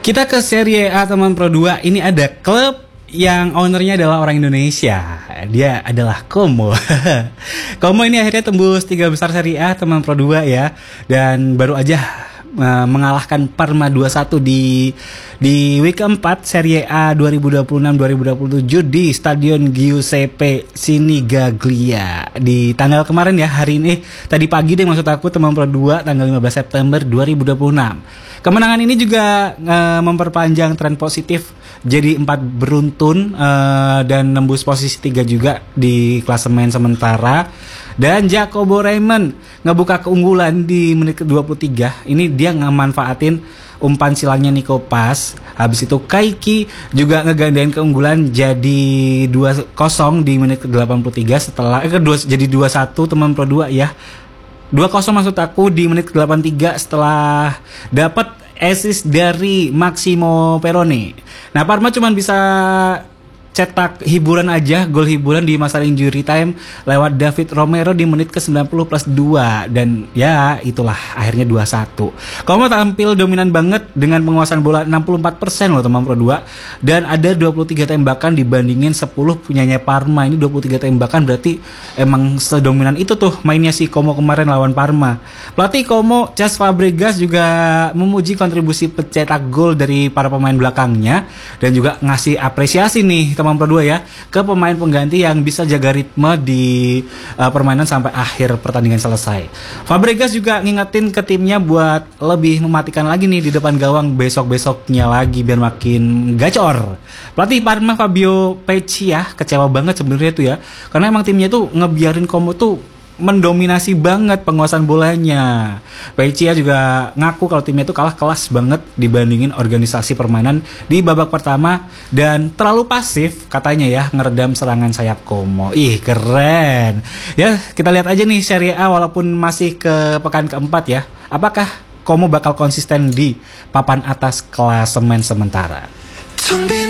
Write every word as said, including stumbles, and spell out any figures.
Kita ke Serie A teman Pro dua. Ini ada klub yang ownernya adalah orang Indonesia. Dia adalah Como. Como ini akhirnya tembus tiga besar Serie A teman Pro dua ya. Dan baru aja uh, mengalahkan Parma dua satu di di week keempat Serie A dua ribu dua puluh enam dua ribu dua puluh tujuh di Stadion Giuseppe Sinigaglia di tanggal kemarin ya, hari ini tadi pagi deh maksud aku teman Pro dua, tanggal lima belas September dua ribu dua puluh enam. Kemenangan ini juga uh, memperpanjang tren positif jadi empat beruntun uh, dan nembus posisi tiga juga di klasemen sementara. Dan Jacobo Raymond ngebuka keunggulan di menit ke dua puluh tiga. Ini dia ngemanfaatin umpan silangnya Nico Pas. Habis itu Kaiki juga ngegandain keunggulan jadi dua kosong di menit ke delapan puluh tiga setelah eh, kedua, jadi dua satu teman Pro dua ya. dua kosong maksud aku di menit ke delapan puluh tiga setelah dapat assist dari Maximo Perrone. Nah, Parma cuma bisa cetak hiburan aja, gol hiburan di masa injury time lewat David Romero di menit ke sembilan puluh plus dua, dan ya itulah akhirnya dua satu. Como tampil dominan banget dengan penguasaan bola enam puluh empat persen loh teman Pro dua, dan ada dua puluh tiga tembakan dibandingin sepuluh punyanya Parma. Ini dua puluh tiga tembakan berarti emang sedominan itu tuh mainnya si Como kemarin lawan Parma. Pelatih Como, Cesc Fabregas, juga memuji kontribusi pencetak gol dari para pemain belakangnya dan juga ngasih apresiasi nih teman Pro dua ya ke pemain pengganti yang bisa jaga ritme di uh, permainan sampai akhir pertandingan selesai. Fabregas juga ngingetin ke timnya buat lebih mematikan lagi nih di depan gawang besok-besoknya lagi biar makin gacor. Pelatih Parma Fabio Peccia kecewa banget sebenarnya tuh ya, karena emang timnya tuh ngebiarin Como tuh mendominasi banget penguasaan bolanya. Peccia juga ngaku kalau timnya itu kalah kelas banget dibandingin organisasi permainan di babak pertama dan terlalu pasif katanya ya ngeredam serangan sayap Como. Ih, keren. Ya, kita lihat aja nih Serie A walaupun masih ke pekan keempat ya. Apakah Como bakal konsisten di papan atas klasemen sementara?